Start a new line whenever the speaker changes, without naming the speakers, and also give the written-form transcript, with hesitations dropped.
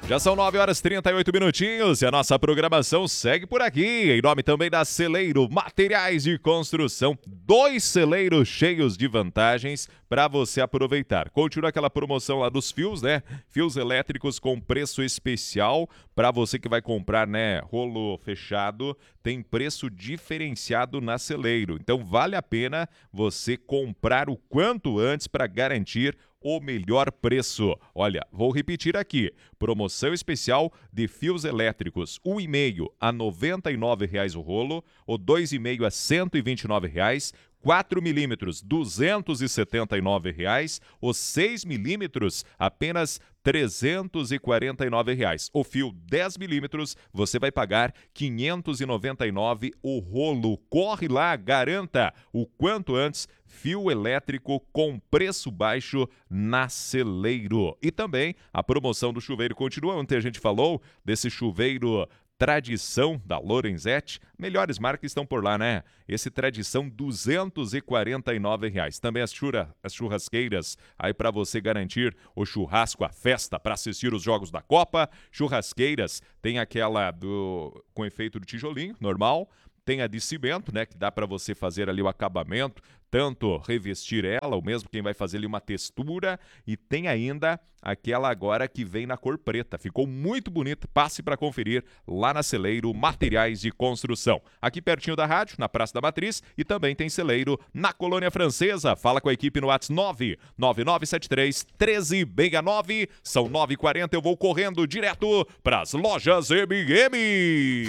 Já são 9 horas e 38 minutinhos e a nossa programação segue por aqui. Em nome também da Celeiro Materiais de Construção. 2 celeiros cheios de vantagens para você aproveitar. Continua aquela promoção lá dos fios, né? Fios elétricos com preço especial para você que vai comprar, né? Rolo fechado, tem preço diferenciado na Celeiro. Então vale a pena você comprar o quanto antes para garantir o melhor preço. Olha, vou repetir aqui. Promoção especial de fios elétricos. 1,5 a R$ 99,00 o rolo, o 2,5 a R$ 129,00. 4 milímetros, R$ 279,00. Os 6 milímetros, apenas R$ 349,00. O fio 10 milímetros, você vai pagar R$ 599,00 o rolo. Corre lá, garanta o quanto antes fio elétrico com preço baixo na Celeiro. E também a promoção do chuveiro continua. Ontem a gente falou desse chuveiro Tradição da Lorenzetti. Melhores marcas estão por lá, né? Esse Tradição, R$ 249,00. Também as churrasqueiras, aí para você garantir o churrasco, a festa, para assistir os jogos da Copa. Churrasqueiras, tem aquela com efeito de tijolinho, normal. Tem a de cimento, né, que dá para você fazer ali o acabamento, tanto revestir ela, ou mesmo quem vai fazer ali uma textura. E tem ainda aquela agora que vem na cor preta. Ficou muito bonito. Passe para conferir lá na Celeiro Materiais de Construção. Aqui pertinho da rádio, na Praça da Matriz, e também tem Celeiro na Colônia Francesa. Fala com a equipe no WhatsApp 99973-1369. São 9h40, eu vou correndo direto para as lojas MM.